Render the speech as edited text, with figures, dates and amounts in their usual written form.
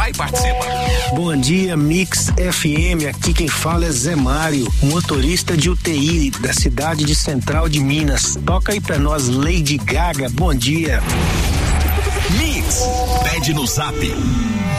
e participa. Bom dia, Mix FM. Aqui quem fala é Zé Mário, motorista de UTI da cidade de Central de Minas. Toca aí pra nós, Lady Gaga. Bom dia. Mix, pede no Zap